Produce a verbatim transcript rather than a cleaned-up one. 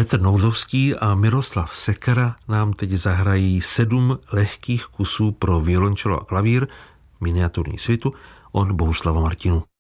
Petr Nouzovský a Miroslav Sekera nám teď zahrají sedm lehkých kusů pro violončelo a klavír, miniaturní svitu od Bohuslava Martinů.